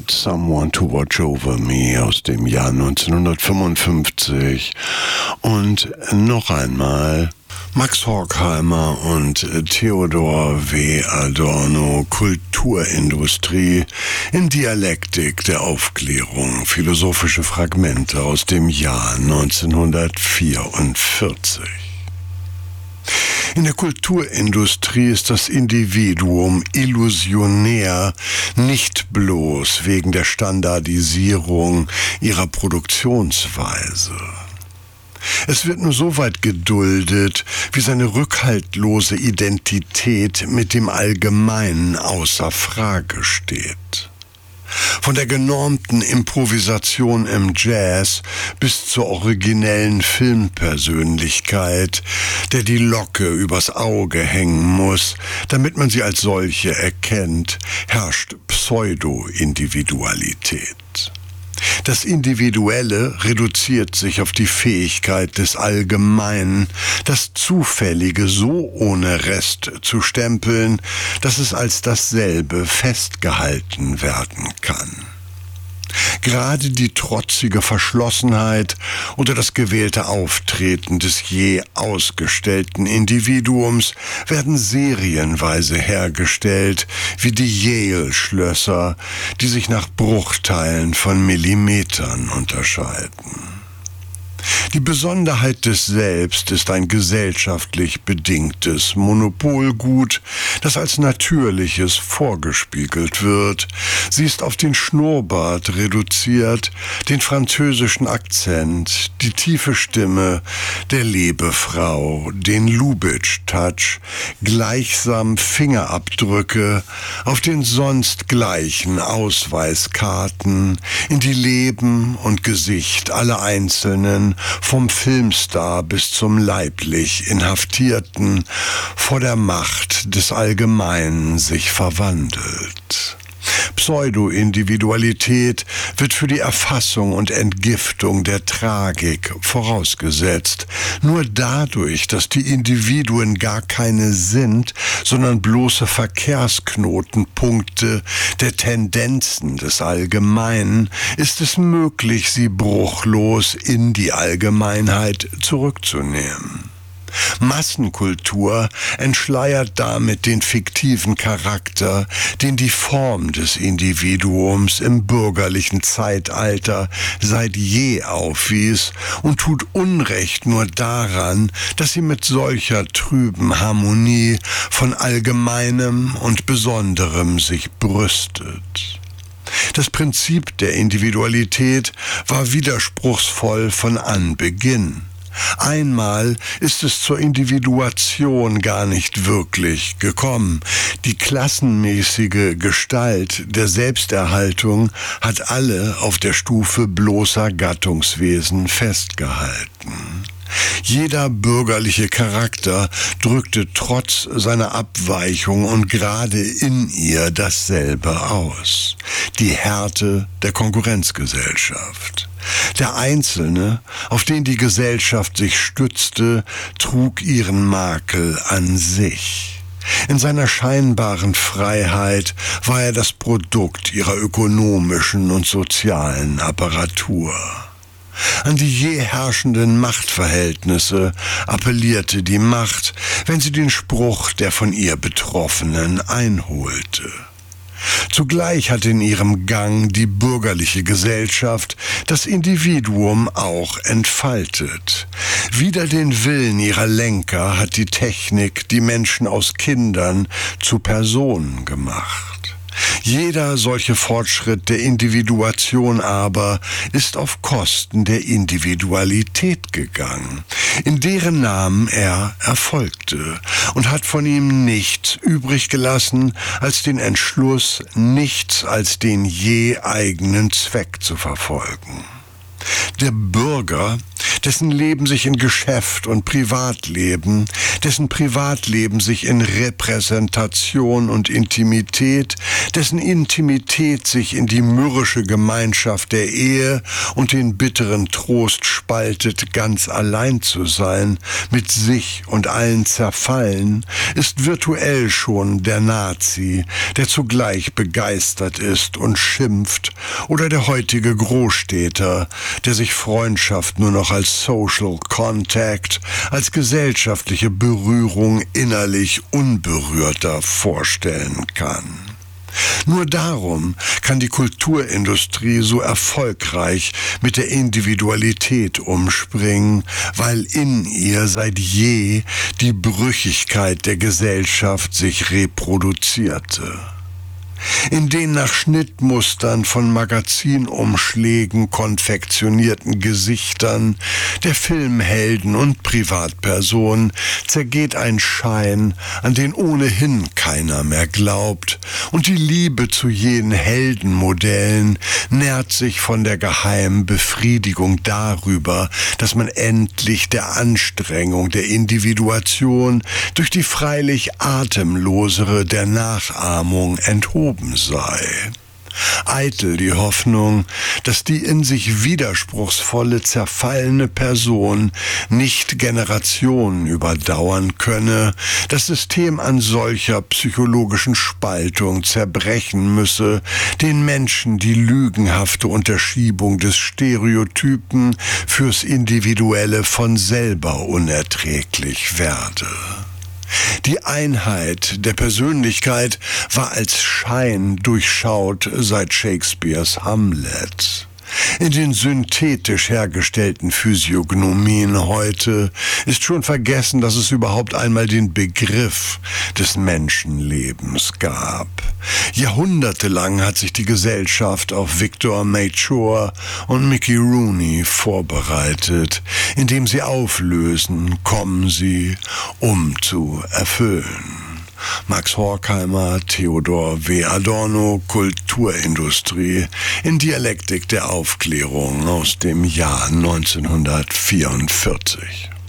mit Someone to Watch Over Me aus dem Jahr 1955 und noch einmal Max Horkheimer und Theodor W. Adorno, Kulturindustrie in Dialektik der Aufklärung, philosophische Fragmente aus dem Jahr 1944. In der Kulturindustrie ist das Individuum illusionär, nicht bloß wegen der Standardisierung ihrer Produktionsweise. Es wird nur so weit geduldet, wie seine rückhaltlose Identität mit dem Allgemeinen außer Frage steht. Von der genormten Improvisation im Jazz bis zur originellen Filmpersönlichkeit, der die Locke übers Auge hängen muss, damit man sie als solche erkennt, herrscht Pseudo-Individualität. Das Individuelle reduziert sich auf die Fähigkeit des Allgemeinen, das Zufällige so ohne Rest zu stempeln, dass es als dasselbe festgehalten werden kann. Gerade die trotzige Verschlossenheit oder das gewählte Auftreten des je ausgestellten Individuums werden serienweise hergestellt, wie die Yale-Schlösser, die sich nach Bruchteilen von Millimetern unterscheiden. Die Besonderheit des Selbst ist ein gesellschaftlich bedingtes Monopolgut, das als Natürliches vorgespiegelt wird. Sie ist auf den Schnurrbart reduziert, den französischen Akzent, die tiefe Stimme der Lebefrau, den Lubitsch-Touch, gleichsam Fingerabdrücke auf den sonst gleichen Ausweiskarten, in die Leben und Gesicht aller Einzelnen, vom Filmstar bis zum leiblich Inhaftierten, vor der Macht des Allgemeinen sich verwandelt. Pseudo-Individualität wird für die Erfassung und Entgiftung der Tragik vorausgesetzt. Nur dadurch, dass die Individuen gar keine sind, sondern bloße Verkehrsknotenpunkte der Tendenzen des Allgemeinen, ist es möglich, sie bruchlos in die Allgemeinheit zurückzunehmen. Massenkultur entschleiert damit den fiktiven Charakter, den die Form des Individuums im bürgerlichen Zeitalter seit je aufwies, und tut Unrecht nur daran, dass sie mit solcher trüben Harmonie von Allgemeinem und Besonderem sich brüstet. Das Prinzip der Individualität war widerspruchsvoll von Anbeginn. Einmal ist es zur Individuation gar nicht wirklich gekommen. Die klassenmäßige Gestalt der Selbsterhaltung hat alle auf der Stufe bloßer Gattungswesen festgehalten. Jeder bürgerliche Charakter drückte trotz seiner Abweichung und gerade in ihr dasselbe aus: die Härte der Konkurrenzgesellschaft. Der Einzelne, auf den die Gesellschaft sich stützte, trug ihren Makel an sich. In seiner scheinbaren Freiheit war er das Produkt ihrer ökonomischen und sozialen Apparatur. An die je herrschenden Machtverhältnisse appellierte die Macht, wenn sie den Spruch der von ihr Betroffenen einholte. Zugleich hat in ihrem Gang die bürgerliche Gesellschaft das Individuum auch entfaltet. Wider den Willen ihrer Lenker hat die Technik die Menschen aus Kindern zu Personen gemacht. Jeder solche Fortschritt der Individuation aber ist auf Kosten der Individualität gegangen, in deren Namen er erfolgte, und hat von ihm nichts übrig gelassen als den Entschluss, nichts als den je eigenen Zweck zu verfolgen. Der Bürger, dessen Leben sich in Geschäft und Privatleben, dessen Privatleben sich in Repräsentation und Intimität, dessen Intimität sich in die mürrische Gemeinschaft der Ehe und den bitteren Trost spaltet, ganz allein zu sein, mit sich und allen zerfallen, ist virtuell schon der Nazi, der zugleich begeistert ist und schimpft, oder der heutige Großstädter, der sich Freundschaft nur noch als Social Contact, als gesellschaftliche Berührung innerlich unberührter vorstellen kann. Nur darum kann die Kulturindustrie so erfolgreich mit der Individualität umspringen, weil in ihr seit je die Brüchigkeit der Gesellschaft sich reproduzierte. In den nach Schnittmustern von Magazinumschlägen konfektionierten Gesichtern der Filmhelden und Privatpersonen zergeht ein Schein, an den ohnehin keiner mehr glaubt, und die Liebe zu jenen Heldenmodellen nährt sich von der geheimen Befriedigung darüber, dass man endlich der Anstrengung der Individuation durch die freilich atemlosere der Nachahmung enthoben sei. Eitel die Hoffnung, dass die in sich widerspruchsvolle, zerfallene Person nicht Generationen überdauern könne, das System an solcher psychologischen Spaltung zerbrechen müsse, den Menschen die lügenhafte Unterschiebung des Stereotypen fürs Individuelle von selber unerträglich werde. Die Einheit der Persönlichkeit war als Schein durchschaut seit Shakespeares Hamlet. In den synthetisch hergestellten Physiognomien heute ist schon vergessen, dass es überhaupt einmal den Begriff des Menschenlebens gab. Jahrhundertelang hat sich die Gesellschaft auf Victor Mature und Mickey Rooney vorbereitet. Indem sie auflösen, kommen sie, um zu erfüllen. Max Horkheimer, Theodor W. Adorno, Kulturindustrie in Dialektik der Aufklärung aus dem Jahr 1944.